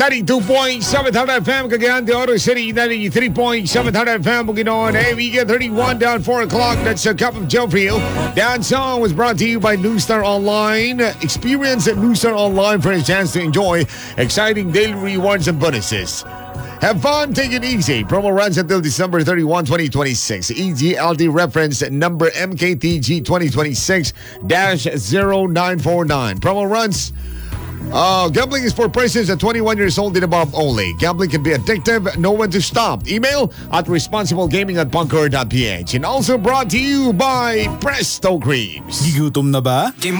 92.7 FM, Cagayan de Oro City, 93.7 FM, Bukidnon. Hey, we get 31 down 4 o'clock. That's a cup of Joe for you. That song was brought to you by Newstar Online. Experience at Newstar Online for a chance to enjoy exciting daily rewards and bonuses. Have fun, take it easy. Promo runs until December 31, 2026. EGLD reference number MKTG 2026-0949. Promo runs. Gambling is for persons at 21 years old and above only. Gambling can be addictive. Know when to stop. Email at responsiblegaming@bangkor.ph. And also brought to you by Presto Creams. Gigutom na ba?